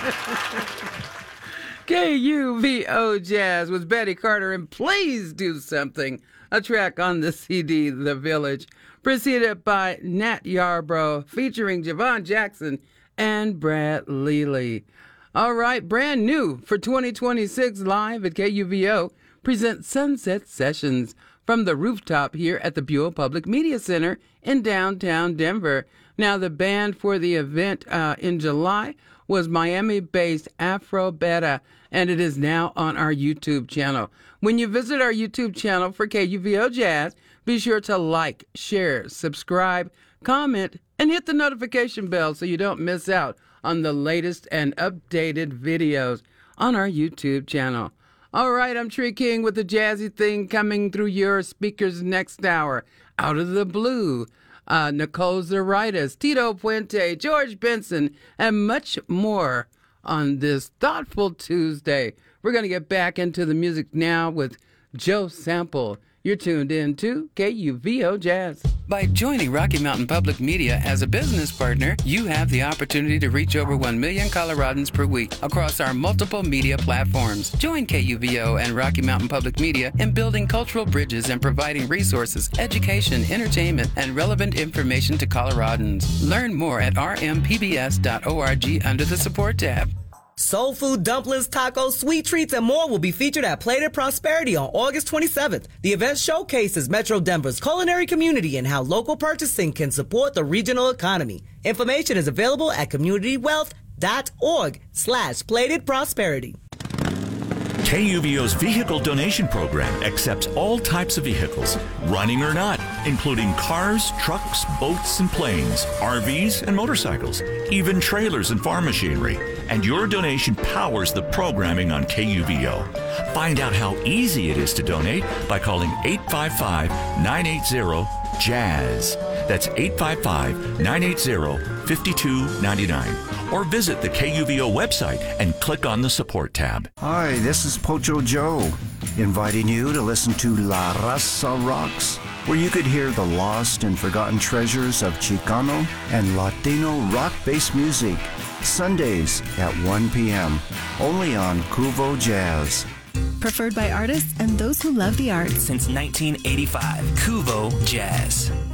KUVO Jazz with Betty Carter and Please Do Something, a track on the CD The Village, preceded by Nat Yarbrough featuring Javon Jackson and Brad Lely. All right, brand new for 2026 live at KUVO present Sunset Sessions from the rooftop here at the Buell Public Media Center in downtown Denver. Now, the band for the event in July was Miami-based Afro Beta, and it is now on our YouTube channel. When you visit our YouTube channel for KUVO Jazz, be sure to like, share, subscribe, comment, and hit the notification bell so you don't miss out on the latest and updated videos on our YouTube channel. All right, I'm Tree King with the jazzy thing coming through your speakers next hour. Out of the Blue, Nicole Zaritis, Tito Puente, George Benson, and much more on this thoughtful Tuesday. We're going to get back into the music now with Joe Sample. You're tuned in to KUVO Jazz. By joining Rocky Mountain Public Media as a business partner, you have the opportunity to reach over 1 million Coloradans per week across our multiple media platforms. Join KUVO and Rocky Mountain Public Media in building cultural bridges and providing resources, education, entertainment, and relevant information to Coloradans. Learn more at rmpbs.org under the Support tab. Soul food, dumplings, tacos, sweet treats, and more will be featured at Plated Prosperity on August 27th. The event showcases Metro Denver's culinary community and how local purchasing can support the regional economy. Information is available at communitywealth.org/Plated Prosperity. KUVO's vehicle donation program accepts all types of vehicles, running or not, including cars, trucks, boats, and planes, RVs, and motorcycles, even trailers and farm machinery. And your donation powers the programming on KUVO. Find out how easy it is to donate by calling 855-980-JAZZ. That's 855-980-5299. Or visit the KUVO website and click on the Support tab. Hi, this is Pocho Joe, inviting you to listen to La Raza Rocks, where you could hear the lost and forgotten treasures of Chicano and Latino rock-based music, Sundays at 1 p.m., only on KUVO Jazz. Preferred by artists and those who love the arts. Since 1985, KUVO Jazz.